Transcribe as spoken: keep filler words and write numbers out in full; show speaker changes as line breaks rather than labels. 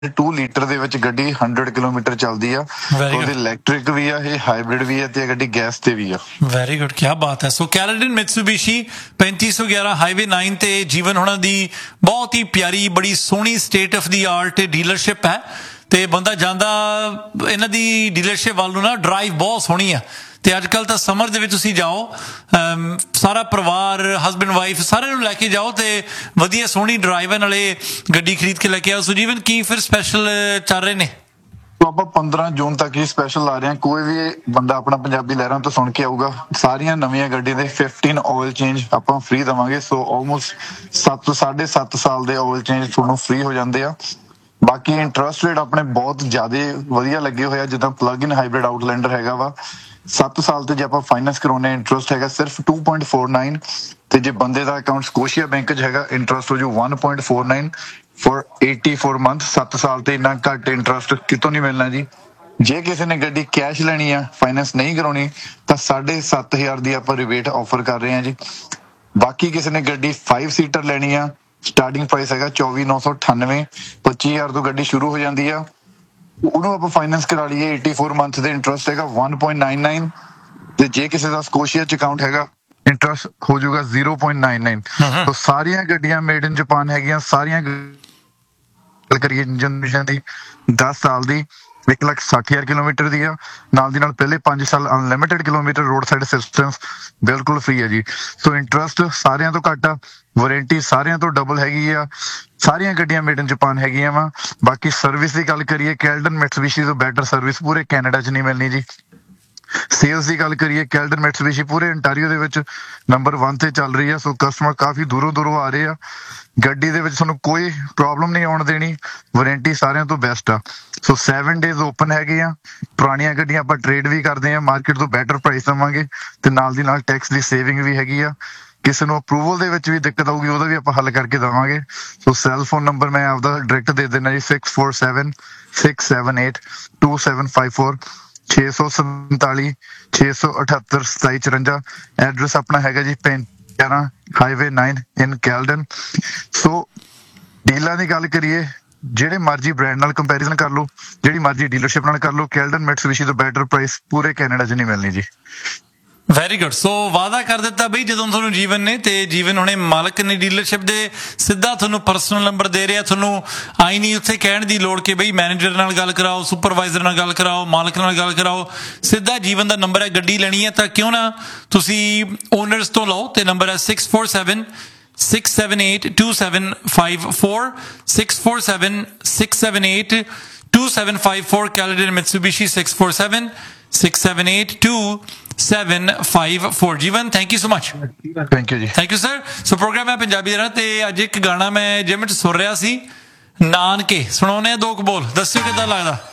two litre ਦੇ ਵਿੱਚ ਗੱਡੀ हंड्रेड ਕਿਲੋਮੀਟਰ ਚੱਲਦੀ ਆ ਉਹਦੇ ਇਲੈਕਟ੍ਰਿਕ ਵੀ ਆ ਇਹ ਹਾਈਬ੍ਰਿਡ ਵੀ ਆ ਤੇ ਗੱਡੀ ਗੈਸ ਤੇ ਵੀ ਆ
ਵੈਰੀ ਗੁੱਡ ਕੀ ਬਾਤ ਹੈ ਸੋ ਕੈਲਡਨ ਮਿਟਸੂਬਿਸ਼ੀ ਪੈਂਤੀ ਸੌ ਗਿਆਰਾਂ ਹਾਈਵੇ नाइन ਤੇ ਜੀਵਨ ਹੋਣਾ ਦੀ ਬਹੁਤ ਹੀ ਪਿਆਰੀ ਬੜੀ ਸੋਹਣੀ state of the art dealership ਹੈ ਤੇ ਬੰਦਾ ਜਾਂਦਾ ਇਹਨਾਂ ਦੀ ਡੀਲਰਸ਼ਿਪ ਵੱਲ ਨੂੰ ਨਾ ਡਰਾਈਵ ਬਹੁਤ ਸੋਹਣੀ ਆ ਤੇ ਅੱਜ ਕੱਲ ਤਾਂ ਸਮਰ ਦੇ ਵਿੱਚ ਤੁਸੀਂ ਜਾਓ ਸਾਰਾ ਪਰਿਵਾਰ ਹਸਬੈਂਡ ਵਾਈਫ ਸਾਰਿਆਂ ਨੂੰ ਲੈ ਕੇ ਜਾਓ ਤੇ ਵਧੀਆ ਸੋਹਣੀ ਡਰਾਈਵ ਨਾਲੇ ਗੱਡੀ ਖਰੀਦ ਕੇ ਲੈ ਕੇ ਆਓ ਸੋ ਜੀਵਨ ਕੀ ਫਿਰ ਸਪੈਸ਼ਲ ਚੱਲ ਰਹੇ ਨੇ
ਆਪਾਂ ਪੰद्रह ਜੂਨ ਤੱਕ ਹੀ ਸਪੈਸ਼ਲ ਲਾ ਰਹੇ ਹਾਂ ਕੋਈ ਵੀ ਬੰਦਾ ਆਪਣਾ ਪੰਜਾਬੀ ਲਹਿਰਾਂ ਤੋਂ ਸੁਣ ਕੇ ਆਊਗਾ ਸਾਰੀਆਂ ਨਵੀਆਂ ਗੱਡੀ ਦੇ फिफ्टीन ਆਇਲ ਚੇਂਜ ਆਪਾਂ ਫ੍ਰੀ ਦਵਾਂਗੇ ਸੋ ਆਲਮੋਸਟ ਸੱਤ ਸਾਢੇ ਸੱਤ ਸਾਲ ਦੇ ਆਇਲ ਚੇਂਜ ਤੁਹਾਨੂੰ ਫ੍ਰੀ ਹੋ ਜਾਂਦੇ ਆ ਬਾਕੀ ਇੰਟਰਸਟ ਰੇਟ ਆਪਣੇ ਬਹੁਤ ਜ਼ਿਆਦਾ ਵਧੀਆ ਲੱਗੇ ਹੋਏ ਆ ਜਿੱਦਾਂ ਪਲੱਗ ਇਨ ਹਾਈਬ੍ਰਿਡ ਆਊਟਲੈਂਡਰ ਹੈਗਾ ਵਾ ਸੱਤ ਸਾਲ ਤੇ ਜੇ ਆਪਾਂ ਫਾਈਨੈਂਸ ਕਰਾਉਣੇ ਇੰਟਰਸਟ ਹੈਗਾ ਸਿਰਫ टू पॉइंट फोर नाइन ਤੇ ਜੇ ਬੰਦੇ ਦਾ ਅਕਾਊਂਟ ਸਕੋਸ਼ੀਆ ਬੈਂਕ 'ਚ ਹੈਗਾ ਇੰਟਰਸਟ ਹੋ ਜੂ one point four nine for eighty four month ਸੱਤ ਸਾਲ ਤੇ ਇੰਨਾ ਘੱਟ ਇੰਟਰਸਟ ਕਿਤੋਂ ਨਹੀਂ ਮਿਲਣਾ ਜੀ ਜੇ ਕਿਸੇ ਨੇ ਗੱਡੀ ਕੈਸ਼ ਲੈਣੀ ਆ ਫਾਈਨੈਂਸ ਨਹੀਂ ਕਰਾਉਣੀ ਤਾਂ ਸਾਢੇ ਸੱਤ ਹਜ਼ਾਰ ਦੀ ਆਪਾਂ ਰਿਬੇਟ ਆਫਰ ਕਰ ਰਹੇ ਹਾਂ ਜੀ ਬਾਕੀ ਕਿਸੇ ਨੇ ਗੱਡੀ फाइव सीटर ਲੈਣੀ ਆ ਸਟਾਰਟਿੰਗ ਪ੍ਰਾਈਸ ਹੈਗਾ चौबीस नौ सौ अठानवे पच्चीस हज़ार ਤੋਂ ਗੱਡੀ ਸ਼ੁਰੂ ਹੋ ਜਾਂਦੀ ਆ ਉਹਨੂੰ ਆਪਾਂ ਫਾਈਨੈਂਸ ਕਰਾ ਲਈਏ एटी फोर ਮੰਥ ਦੇ ਇੰਟਰਸਟ ਹੈਗਾ वन पॉइंट नाइन नाइन ਤੇ ਜੇ ਕਿਸੇ ਦਾ ਸਕੋਸ਼ੀਆ ਚ ਅਕਾਊਂਟ ਹੈਗਾ ਇੰਟਰਸਟ ਹੋ ਜਾਊਗਾ zero point nine nine ਤਾਂ ਸਾਰੀਆਂ ਗੱਡੀਆਂ ਮੇਡ ਇਨ ਜਾਪਾਨ ਹੈਗੀਆਂ ਸਾਰੀਆਂ ਗੱਲ ਕਰੀਏ ਇੰਜਨ ਦੀ दस ਸਾਲ ਦੀ ਇੱਕ ਲੱਖ ਸੱਠ ਹਜ਼ਾਰ ਕਿਲੋਮੀਟਰ ਦੀ ਆ ਨਾਲ ਦੀ ਨਾਲ ਪਹਿਲੇ ਪੰਜ ਸਾਲ unlimited kilometre road side assistance ਬਿਲਕੁਲ ਫ੍ਰੀ ਹੈ ਜੀ ਸੋ ਇੰਟਰਸਟ ਸਾਰਿਆਂ ਤੋਂ ਘੱਟ ਆ ਵਾਰੰਟੀ ਸਾਰਿਆਂ ਤੋਂ ਡਬਲ ਹੈਗੀ ਆ ਸਾਰੀਆਂ ਗੱਡੀਆਂ ਮੇਡ ਇਨ ਜਾਪਾਨ ਹੈਗੀਆਂ ਵਾ ਬਾਕੀ ਸਰਵਿਸ ਦੀ ਗੱਲ ਕਰੀਏ ਕੈਲਡਨ ਮਿਟਸੂਬਿਸ਼ੀ ਤੋਂ ਬੈਟਰ ਸਰਵਿਸ ਪੂਰੇ ਕੈਨੇਡਾ 'ਚ ਨਹੀਂ ਮਿਲਣੀ ਜੀ ਸੇਲਸ ਦੀ ਗੱਲ ਕਰੀਏ ਕੈਲਡਨ ਮਿਟਸੂਬਿਸ਼ੀ ਪੂਰੇ ਅੰਟਾਰੀਓ ਦੇ ਵਿੱਚ ਨੰਬਰ वन ਤੇ ਚੱਲ ਰਹੀ ਆ ਸੋ ਕਸਟਮਰ ਕਾਫੀ ਦੂਰੋਂ ਦੂਰੋਂ ਆ ਰਹੇ ਆ ਗੱਡੀ ਦੇ ਵਿੱਚ ਤੁਹਾਨੂੰ ਕੋਈ ਪ੍ਰੋਬਲਮ ਨਹੀਂ ਆਉਣ ਦੇਣੀ ਵਾਰੰਟੀ ਸਾਰਿਆਂ ਤੋਂ ਬੈਸਟ ਆ ਸੋ ਸੈਵਨ ਡੇਜ਼ ਓਪਨ ਹੈਗੇ ਆ ਪੁਰਾਣੀਆਂ ਗੱਡੀਆਂ ਆਪਾਂ ਟ੍ਰੇਡ ਵੀ ਕਰਦੇ ਆ ਮਾਰਕੀਟ ਤੋਂ ਬੈਟਰ ਪ੍ਰਾਈਸ ਦੇਵਾਂਗੇ ਤੇ ਨਾਲ ਦੀ ਨਾਲ ਟੈਕਸ ਦੀ ਸੇਵਿੰਗ ਵੀ ਹੈਗੀ ਆ ਕਿਸੇ ਨੂੰ ਅਪਰੂਵਲ ਦੇ ਵਿੱਚ ਵੀ ਦਿੱਕਤ ਆਊਗੀ ਉਹਦਾ ਵੀ ਆਪਾਂ ਹੱਲ ਕਰਕੇ ਦੇਵਾਂਗੇ ਸੋ ਸੈੱਲ ਫੋਨ ਨੰਬਰ ਮੈਂ ਆਪਦਾ ਡਾਇਰੈਕਟ ਦੇ ਦੇਣਾ ਜੀ six four seven six seven eight to seven five four छे सौ संताली छे सौ अठहत्तर सताई चुरंजा एड्रैस अपना हैगा जी पैंतीस हाईवे नाइन इन कैलडन सो डीलां दी गल करिए ਜਿਹੜੇ ਮਰਜ਼ੀ ਬ੍ਰਾਂਡ ਨਾਲ ਕੰਪੈਰੀਜ਼ਨ ਕਰ ਲਓ ਜਿਹੜੀ ਮਰਜ਼ੀ ਡੀਲਰਸ਼ਿਪ ਨਾਲ ਕਰ ਲਓ ਕੈਲਡਨ ਮਿਟਸੂਬਿਸ਼ੀ ਤੋਂ ਬੈਟਰ ਪ੍ਰਾਈਸ ਪੂਰੇ ਕੈਨੇਡਾ 'ਚ ਨਹੀਂ ਮਿਲਣੀ ਜੀ
ਵੈਰੀ ਗੁੱਡ ਸੋ ਵਾਅਦਾ ਕਰ ਦਿੱਤਾ ਬਈ ਜਦੋਂ ਤੁਹਾਨੂੰ ਜੀਵਨ ਨੇ ਤੇ ਜੀਵਨ ਹੁਣੇ ਮਾਲਕ ਨੇ ਡੀਲਰਸ਼ਿਪ ਦੇ ਸਿੱਧਾ ਤੁਹਾਨੂੰ ਪਰਸਨਲ ਨੰਬਰ ਦੇ ਰਿਹਾ ਤੁਹਾਨੂੰ ਆਈ ਨਹੀਂ ਉੱਥੇ ਕਹਿਣ ਦੀ ਲੋੜ ਕਿ ਬਈ ਮੈਨੇਜਰ ਨਾਲ ਗੱਲ ਕਰਾਓ ਸੁਪਰਵਾਈਜ਼ਰ ਨਾਲ ਗੱਲ ਕਰਾਓ ਮਾਲਕ ਨਾਲ ਗੱਲ ਕਰਾਓ ਸਿੱਧਾ ਜੀਵਨ ਦਾ ਨੰਬਰ ਹੈ ਗੱਡੀ ਲੈਣੀ ਹੈ ਤਾਂ ਕਿਉਂ ਨਾ ਤੁਸੀਂ ਓਨਰਸ ਤੋਂ ਲਓ ਤੇ ਨੰਬਰ ਹੈ six four seven six seven eight to seven five four six four seven six seven eight to seven five four कैलडन Mitsubishi six four seven six seven eight to seven five four जीवन thank you so much
thank you ji
thank you sir so programme है पंजाबी दा ते अज एक गाना मैं gym च सुन रहा सी नानके सुनाने दो बोल दस्सियो किदां लगदा